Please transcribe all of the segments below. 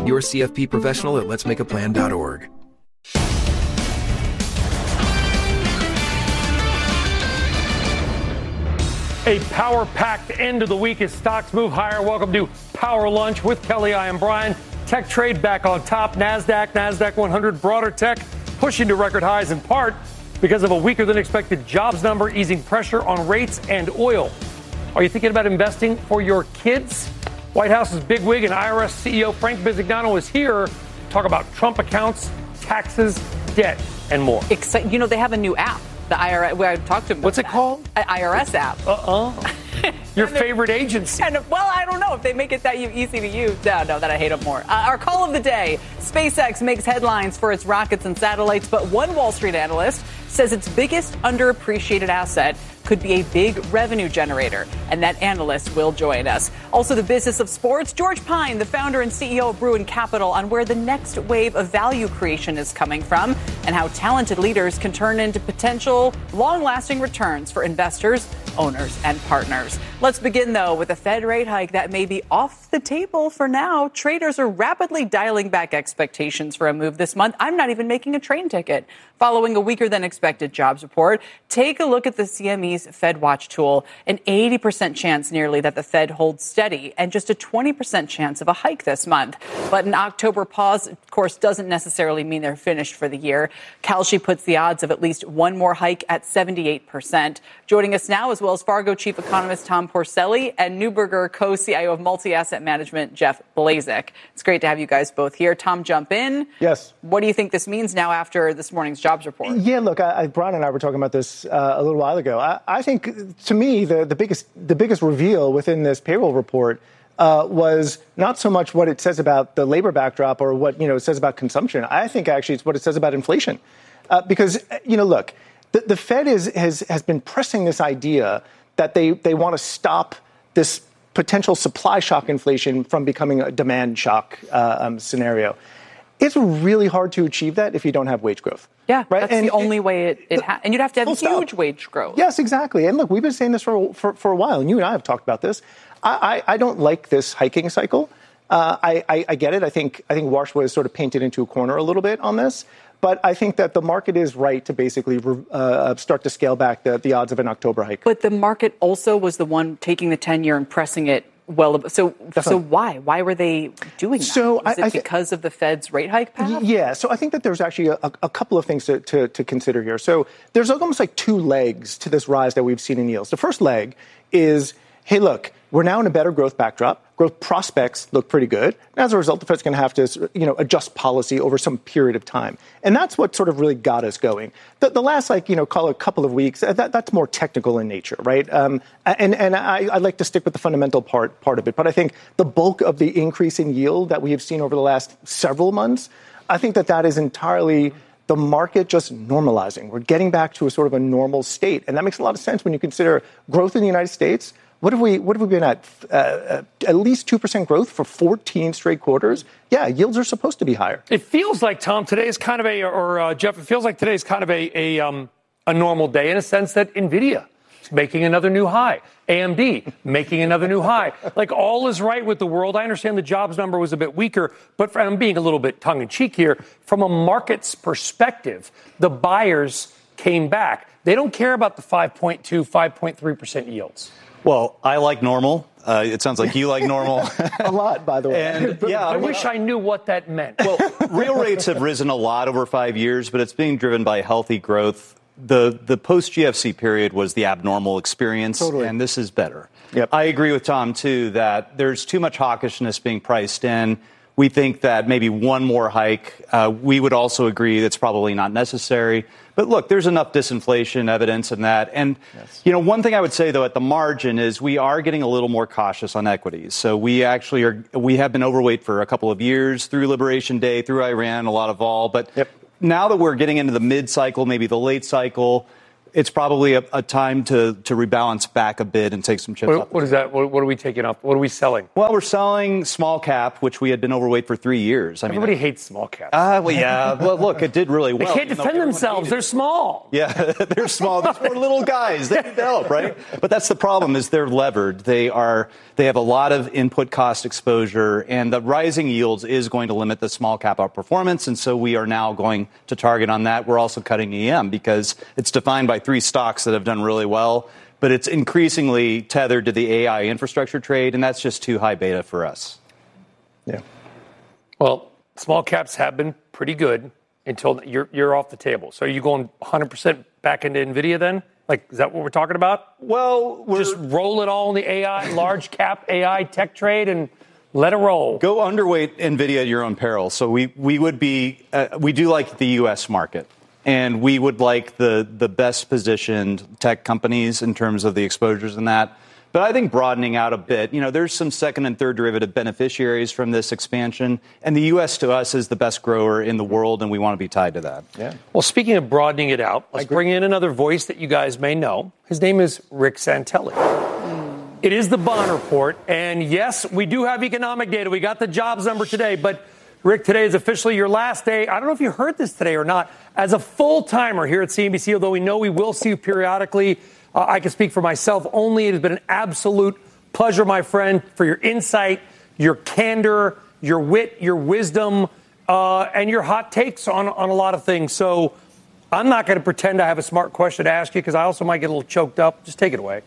your CFP professional at letsmakeaplan.org. A power-packed end of the week as stocks move higher. Welcome to Power Lunch with Kelly. I am Brian. Tech trade back on top. NASDAQ 100, broader tech pushing to record highs in part because of a weaker than expected jobs number, easing pressure on rates and oil. Are you thinking about investing for your kids? White House's bigwig and IRS CEO Frank Bisignano is here to talk about Trump accounts, taxes, debt, and more. You know, they have a new app. The IRS, where I talked to him. What's it called? An IRS app. Your favorite agency. Well, I don't know if they make it that easy to use. No, that I hate them more. Our call of the day. SpaceX makes headlines for its rockets and satellites, but one Wall Street analyst says its biggest underappreciated asset could be a big revenue generator, and that analyst will join us. Also, the business of sports. George Pine, the founder and CEO of Bruin Capital, on where the next wave of value creation is coming from and how talented leaders can turn into potential long-lasting returns for investors, owners, and partners. Let's begin, though, with a Fed rate hike that may be off the table for now. Traders are rapidly dialing back expectations for a move this month. I'm not even making a train ticket. Following a weaker than expected jobs report, take a look at the CME's Fed Watch tool. An 80% chance nearly that the Fed holds steady and just a 20% chance of a hike this month. But an October pause, of course, doesn't necessarily mean they're finished for the year. Kalshi puts the odds of at least one more hike at 78%. Joining us now is Wells Fargo chief economist Tom Porcelli and Neuberger co-CIO of multi-asset management Jeff Blazek. It's great to have you guys both here. Tom, jump in. Yes. What do you think this means now after this morning's jobs report? Yeah, look, Brian and I were talking about this a little while ago. I think, to me, the biggest reveal within this payroll report was not so much what it says about the labor backdrop or what it says about consumption. I think actually it's what it says about inflation, because look, the Fed has been pressing this idea that they want to stop this potential supply shock inflation from becoming a demand shock scenario. It's really hard to achieve that if you don't have wage growth. Yeah, right? That's the only way and you'd have to have huge wage growth. Yes, exactly. And look, we've been saying this for a while, and you and I have talked about this. I don't like this hiking cycle. I get it. I think Washington is sort of painted into a corner a little bit on this. But I think that the market is right to basically start to scale back the odds of an October hike. But the market also was the one taking the 10-year and pressing it well. So why? Why were they doing that? So is it because of the Fed's rate hike path? Yeah. So I think that there's actually a couple of things to consider here. So there's almost like two legs to this rise that we've seen in yields. The first leg is, hey, look, we're now in a better growth backdrop. Growth prospects look pretty good. And as a result, the Fed's going to have to, adjust policy over some period of time. And that's what sort of really got us going. The last, call it a couple of weeks, that's more technical in nature, right? And I like to stick with the fundamental part of it. But I think the bulk of the increase in yield that we have seen over the last several months, I think that is entirely the market just normalizing. We're getting back to a sort of a normal state. And that makes a lot of sense when you consider growth in the United States. What have we been at? At least 2% growth for 14 straight quarters. Yeah, yields are supposed to be higher. It feels like, Tom, today is kind of Jeff, it feels like today is kind of a normal day in a sense that NVIDIA is making another new high. AMD making another new high. Like, all is right with the world. I understand the jobs number was a bit weaker, but I'm being a little bit tongue-in-cheek here. From a market's perspective, the buyers came back. They don't care about the 5.2, 5.3% yields. Well, I like normal. It sounds like you like normal. A lot, by the way. And, I wish I knew what that meant. Well, real rates have risen a lot over 5 years, but it's being driven by healthy growth. The post-GFC period was the abnormal experience, and this is better. Yep. I agree with Tom, too, that there's too much hawkishness being priced in. We think that maybe one more hike. We would also agree that's probably not necessary. But look, there's enough disinflation evidence in that. And, one thing I would say, though, at the margin is we are getting a little more cautious on equities. So we have been overweight for a couple of years through Liberation Day, through Iran, a lot of vol. But now that we're getting into the mid-cycle, maybe the late cycle, it's probably a time to rebalance back a bit and take some chips off. What is that? What are we taking up? What are we selling? Well, we're selling small cap, which we had been overweight for 3 years. Everybody hates small caps. Well, yeah. Well, look, it did really well. They can't defend themselves. They're small. Yeah, they're small. These poor little guys. They need help, right? But that's the problem is they're levered. They have a lot of input cost exposure, and the rising yields is going to limit the small cap outperformance, and so we are now going to target on that. We're also cutting EM because it's defined by 3 stocks that have done really well, but it's increasingly tethered to the AI infrastructure trade, and that's just too high beta for us. Yeah. Well, small caps have been pretty good until you're off the table. So are you going 100% back into NVIDIA then? Like, is that what we're talking about? Well, just roll it all in the AI, large cap AI tech trade and let it roll. Go underweight NVIDIA at your own peril. So we would be, we do like the U.S. market. And we would like the best positioned tech companies in terms of the exposures in that. But I think broadening out a bit, there's some second and third derivative beneficiaries from this expansion. And the U.S. to us is the best grower in the world, and we want to be tied to that. Yeah. Well, speaking of broadening it out, let's bring in another voice that you guys may know. His name is Rick Santelli. It is the Bond Report. And yes, we do have economic data. We got the jobs number today. But Rick, today is officially your last day. I don't know if you heard this today or not. As a full-timer here at CNBC, although we know we will see you periodically, I can speak for myself only. It has been an absolute pleasure, my friend, for your insight, your candor, your wit, your wisdom, and your hot takes on a lot of things. So I'm not going to pretend I have a smart question to ask you because I also might get a little choked up. Just take it away.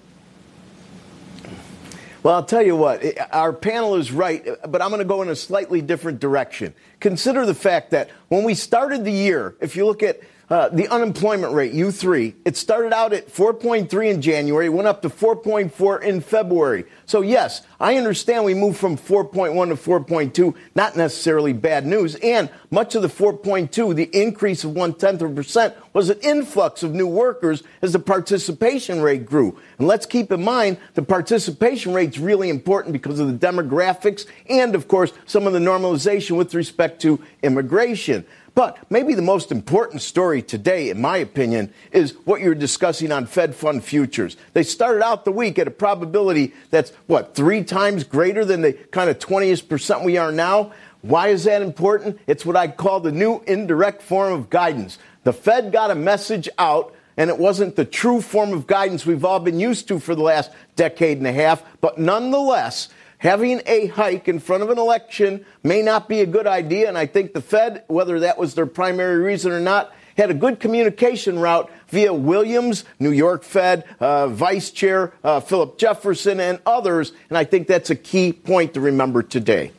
Well, I'll tell you what, our panel is right, but I'm going to go in a slightly different direction. Consider the fact that when we started the year, if you look at the unemployment rate, U3, it started out at 4.3 in January, went up to 4.4 in February. So, yes, I understand we moved from 4.1 to 4.2, not necessarily bad news. And much of the 4.2, the increase of 0.1% was an influx of new workers as the participation rate grew. And let's keep in mind the participation rate's really important because of the demographics and, of course, some of the normalization with respect to immigration. But maybe the most important story today, in my opinion, is what you're discussing on Fed fund futures. They started out the week at a probability that's, 3 times greater than the kind of 20% we are now? Why is that important? It's what I call the new indirect form of guidance. The Fed got a message out, and it wasn't the true form of guidance we've all been used to for the last decade and a half, but nonetheless, having a hike in front of an election may not be a good idea, and I think the Fed, whether that was their primary reason or not, had a good communication route via Williams, New York Fed, Vice Chair Philip Jefferson, and others, and I think that's a key point to remember today.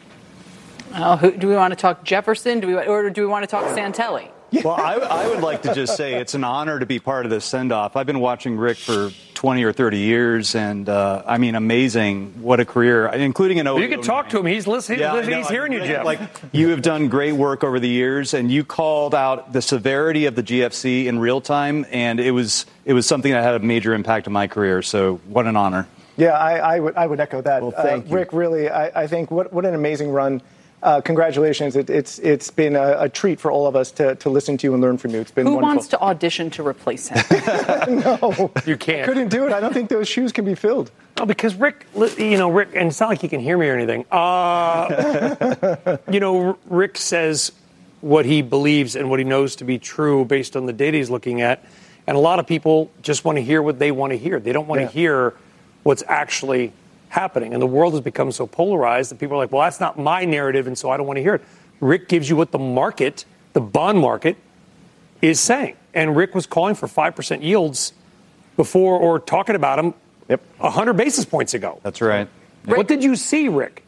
Do we want to talk Jefferson, or do we want to talk Santelli? Well, I would like to just say it's an honor to be part of this send-off. I've been watching Rick for 20 or 30 years, and I mean, amazing. What a career, including an 0809. You can talk to him. He's listening. Yeah, he's hearing you, Jeff. Like, you have done great work over the years, and you called out the severity of the GFC in real time, and it was something that had a major impact on my career. So what an honor. Yeah, I would echo that. Well, thank you. Rick, really, I think what an amazing run. Congratulations. It's been a treat for all of us to listen to you and learn from you. It's been wonderful. Who wants to audition to replace him? No. You can't. Couldn't do it. I don't think those shoes can be filled. Oh, because Rick, Rick, and it's not like he can hear me or anything. Rick says what he believes and what he knows to be true based on the data he's looking at. And a lot of people just want to hear what they want to hear. They don't want to hear what's actually happening. And the world has become so polarized that people are like, well, that's not my narrative, and so I don't want to hear it. Rick gives you what the market, the bond market, is saying. And Rick was calling for 5% yields before, or talking about them 100 basis points ago. That's right. What did you see, Rick?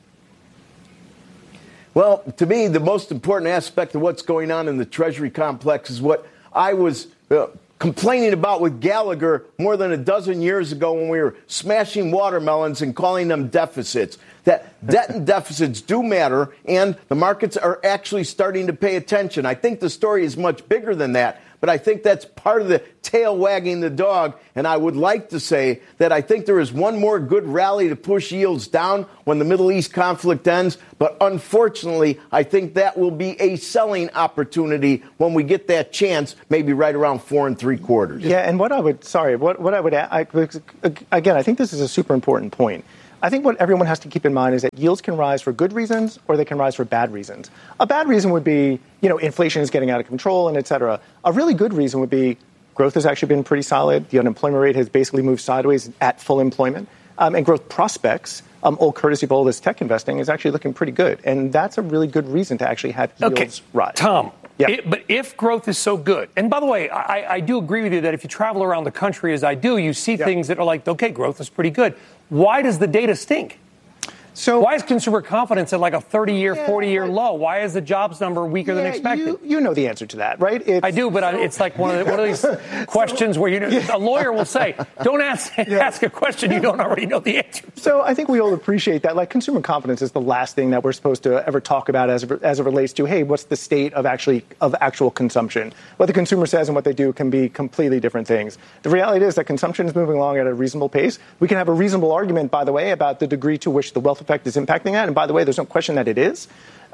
Well, to me, the most important aspect of what's going on in the Treasury complex is what I was complaining about with Gallagher more than a dozen years ago when we were smashing watermelons and calling them deficits. That debt and deficits do matter, and the markets are actually starting to pay attention. I think the story is much bigger than that. but I think that's part of the tail wagging the dog. And I would like to say that I think there is one more good rally to push yields down when the Middle East conflict ends. But unfortunately, I think that will be a selling opportunity when we get that chance, maybe right around 4 3/4. Yeah, and what I would add, again, I think this is a super important point. I think what everyone has to keep in mind is that yields can rise for good reasons or they can rise for bad reasons. A bad reason would be, inflation is getting out of control and et cetera. A really good reason would be growth has actually been pretty solid. The unemployment rate has basically moved sideways at full employment. And growth prospects, all courtesy of all this tech investing, is actually looking pretty good. And that's a really good reason to actually have yields rise. Tom, yeah. But if growth is so good, and by the way, I do agree with you that if you travel around the country as I do, you see things that are like, okay, growth is pretty good. Why does the data stink? So why is consumer confidence at like a 30-year, 40-year low? Why is the jobs number weaker than expected? You know the answer to that, right? I do, but it's like one of these questions where a lawyer will say, don't ask a question you don't already know the answer to. So I think we all appreciate that. Like, consumer confidence is the last thing that we're supposed to ever talk about as it relates to, hey, what's the state of actual consumption? What the consumer says and what they do can be completely different things. The reality is that consumption is moving along at a reasonable pace. We can have a reasonable argument, by the way, about the degree to which the wealth effect is impacting that. And by the way, there's no question that it is.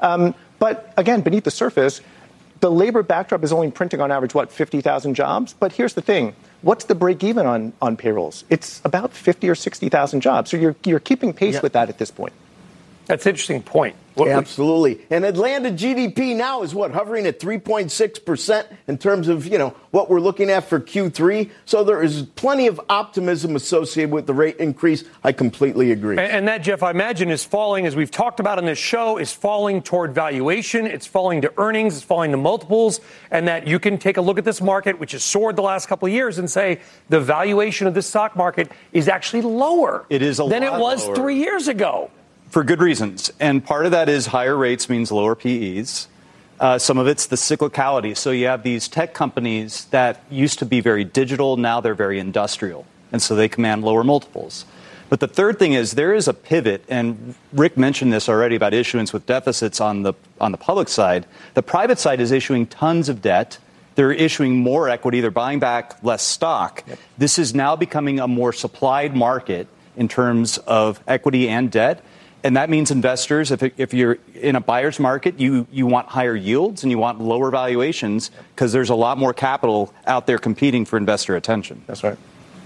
But again, beneath the surface, the labor backdrop is only printing on average, 50,000 jobs. But here's the thing. What's the break even on payrolls? It's about 50 or 60,000 jobs. So you're keeping pace with that at this point. That's an interesting point. Absolutely. And Atlanta GDP now is hovering at 3.6% in terms of, what we're looking at for Q3. So there is plenty of optimism associated with the rate increase. I completely agree. And that, Jeff, I imagine is falling, as we've talked about on this show, is falling toward valuation. It's falling to earnings. It's falling to multiples. And that you can take a look at this market, which has soared the last couple of years, and say the valuation of this stock market is actually lower than it was lower 3 years ago. For good reasons. And part of that is higher rates means lower PEs. Some of it's the cyclicality. So you have these tech companies that used to be very digital. Now they're very industrial. And so they command lower multiples. But the third thing is there is a pivot. And Rick mentioned this already about issuance with deficits on the public side. The private side is issuing tons of debt. They're issuing more equity. They're buying back less stock. Yep. This is now becoming a more supplied market in terms of equity and debt. And that means investors, if you're in a buyer's market, you want higher yields and you want lower valuations because there's a lot more capital out there competing for investor attention. That's right.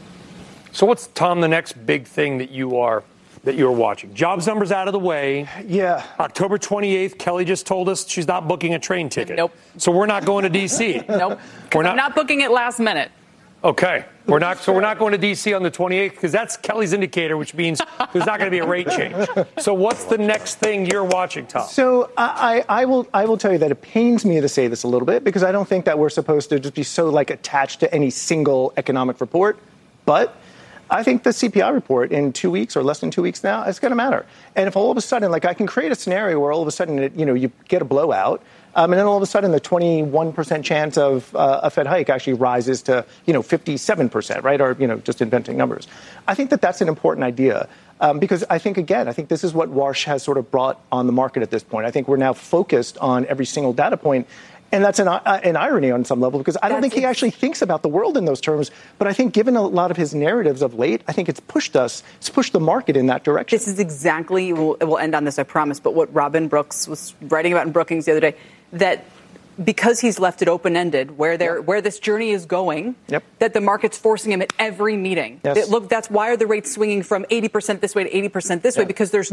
So what's, Tom, the next big thing that you're watching? Jobs numbers out of the way. Yeah. October 28th, Kelly just told us she's not booking a train ticket. Nope. So we're not going to D.C. Nope. I'm not booking it last minute. Okay. We're not going to D.C. on the 28th because that's Kelly's indicator, which means there's not going to be a rate change. So what's the next thing you're watching, Tom? So I will tell you that it pains me to say this a little bit because I don't think that we're supposed to just be so attached to any single economic report. But I think the CPI report in 2 weeks or less than 2 weeks now is going to matter. And if all of a sudden, I can create a scenario where all of a sudden, you get a blowout. And then all of a sudden, the 21% chance of a Fed hike actually rises to, 57%, right? Or, just inventing numbers. I think that that's an important idea because I think this is what Warsh has sort of brought on the market at this point. I think we're now focused on every single data point. And that's an irony on some level because I don't think he actually thinks about the world in those terms. But I think given a lot of his narratives of late, I think it's pushed the market in that direction. This is exactly, we'll end on this, I promise, but what Robin Brooks was writing about in Brookings the other day, that because he's left it open-ended, where this journey is going, that the market's forcing him at every meeting. Yes. Look, that's why are the rates swinging from 80% this way to 80% this way? Because there's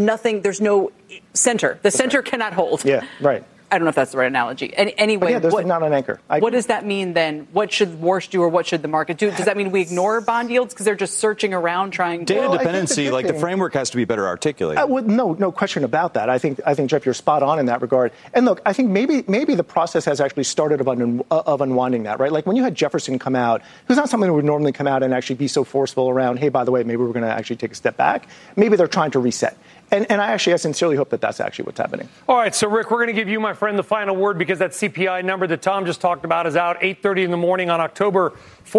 no center. The center cannot hold. Yeah, right. I don't know if that's the right analogy. Anyway, there's not an anchor. What does that mean then? What should Warsh do or what should the market do? Does that mean we ignore bond yields because they're just searching around trying to... Data dependency, the framework has to be better articulated. No question about that. I think, Jeff, you're spot on in that regard. And look, I think maybe the process has actually started of unwinding that, right? Like when you had Jefferson come out, who's not someone who would normally come out and actually be so forceful around, hey, by the way, maybe we're going to actually take a step back. Maybe they're trying to reset. And I sincerely hope that that's actually what's happening. All right, so, Rick, we're going to give you, my friend, the final word because that CPI number that Tom just talked about is out 8:30 in the morning on October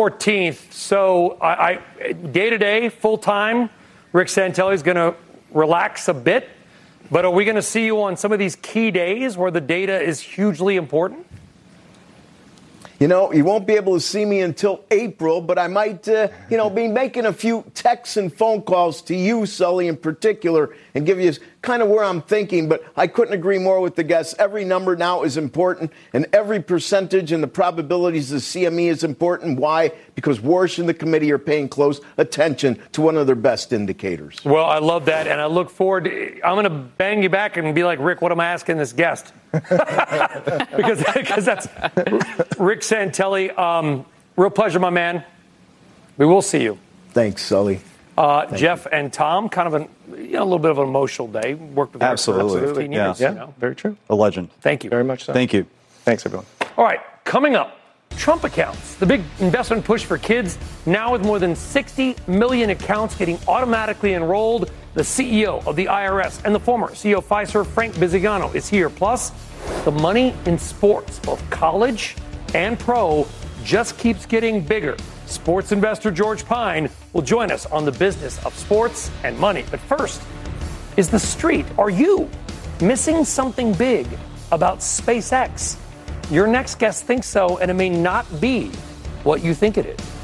14th. So day-to-day, full-time, Rick Santelli is going to relax a bit. But are we going to see you on some of these key days where the data is hugely important? You know, you won't be able to see me until April, but I might, be making a few texts and phone calls to you, Sully, in particular, and give you kind of where I'm thinking. But I couldn't agree more with the guests. Every number now is important, and every percentage and the probabilities of the CME is important. Why? Because Warsh and the committee are paying close attention to one of their best indicators. Well, I love that, and I look forward to, I'm going to bang you back and be like, Rick, what am I asking this guest? because that's Rick Santelli. Real pleasure, my man. We will see you. Thanks, Sully. Jeff and Tom, kind of a little bit of an emotional day. Worked with Rick for 15 years. Yeah, very true. A legend. Thank you. Very much so. Thank you. Thanks, everyone. All right, coming up, Trump accounts, the big investment push for kids, now with more than 60 million accounts getting automatically enrolled. The CEO of the IRS and the former CEO of Pfizer, Frank Bisignano, is here. Plus, the money in sports, both college and pro, just keeps getting bigger. Sports investor George Pine will join us on the business of sports and money. But first, is the street, are you missing something big about SpaceX? Your next guest thinks so, and it may not be what you think it is.